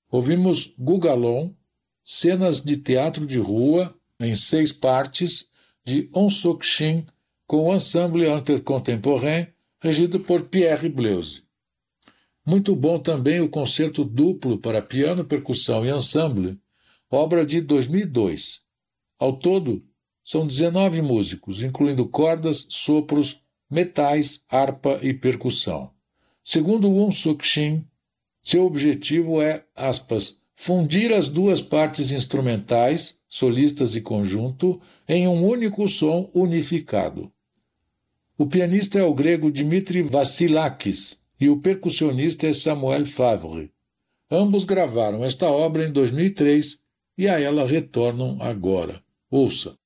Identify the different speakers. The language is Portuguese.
Speaker 1: Ouvimos Gugalon, cenas de teatro de rua, em 6 partes, de On Sok-shin, com o Ensemble Intercontemporain, regido por Pierre Bleuze. Muito bom também o concerto duplo para piano, percussão e ensemble, obra de 2002. Ao todo, são 19 músicos, incluindo cordas, sopros, metais, harpa e percussão. Segundo Won Suk-shin, seu objetivo é, aspas, fundir as duas partes instrumentais, solistas e conjunto, em um único som unificado. O pianista é o grego Dimitri Vassilakis e o percussionista é Samuel Favre. Ambos gravaram esta obra em 2003 e a ela retornam agora. Ouça.